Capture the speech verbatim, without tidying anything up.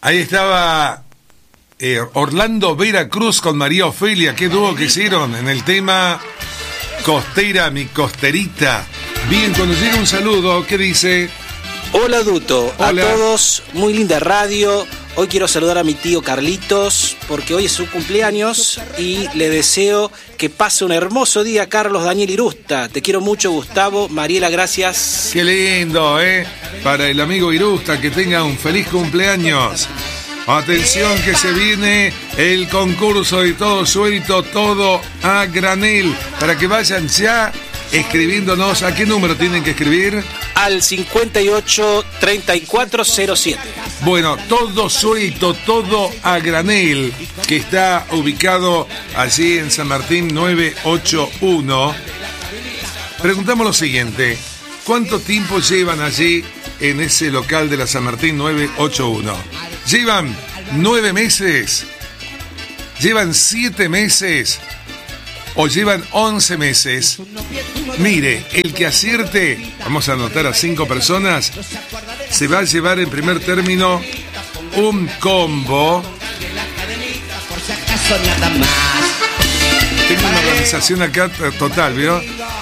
Ahí estaba eh, Orlando Veracruz con María Ofelia. Qué dúo que hicieron en el tema Costera, mi costerita. Bien, cuando llega un saludo, ¿qué dice? Hola Duto, Hola. A todos, muy linda radio. Hoy quiero saludar a mi tío Carlitos porque hoy es su cumpleaños y le deseo que pase un hermoso día. Carlos Daniel Irusta, te quiero mucho, Gustavo. Mariela, gracias. Qué lindo, ¿eh? Para el amigo Irusta, que tenga un feliz cumpleaños. Atención que se viene el concurso de Todo Suelto, Todo a Granel. Para que vayan ya escribiéndonos. ¿A qué número tienen que escribir? Al cincuenta y ocho, treinta y cuatro cero siete. Bueno, Todo Suelto, Todo a Granel, que está ubicado allí en San Martín nueve ochenta y uno. Preguntamos lo siguiente: ¿cuánto tiempo llevan allí en ese local de la San Martín nueve ochenta y uno? ¿Llevan nueve meses? ¿Llevan siete meses? ¿O llevan once meses? Mire, el que acierte, vamos a anotar a cinco personas, se va a llevar en primer término un combo. Tengo una organización acá total, ¿vio?